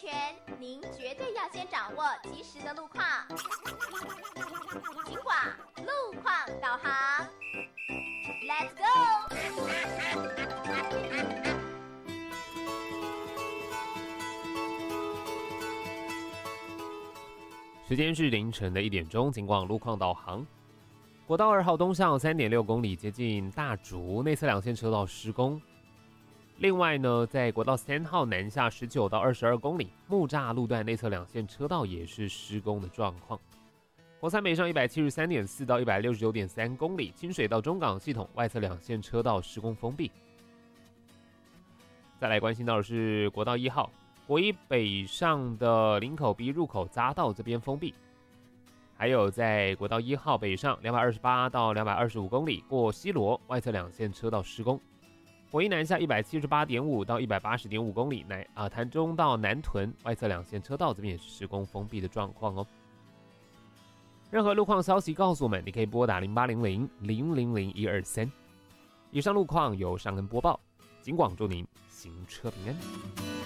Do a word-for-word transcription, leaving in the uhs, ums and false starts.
全，您绝对要先掌握及时的路况。警广路况导航 ，Let's go！ 时间是凌晨的一点钟，警广路况导航。国道二号东向 三点六公里，接近大竹内侧两线车道施工。另外呢，在国道三号南下十九到二十二公里，木栅路段内侧两线车道也是施工的状况。国三北上 一百七十三点四 到 一百六十九点三公里，清水到中港系统外侧两线车道施工封闭。再来关心到的是国道一号国一北上的林口 B 入口匝道这边封闭。还有在国道一号北上两百二十八到两百二十五公里，过西螺外侧两线车道施工。国一南下 一百七十八点五 到 一百八十点五公里，南啊潭中到南屯外侧两线车道这边也是施工封闭的状况哦。任何路况消息告诉我们，你可以拨打零八零零零零零一二三。以上路况由尚恩播报，警广祝您行车平安。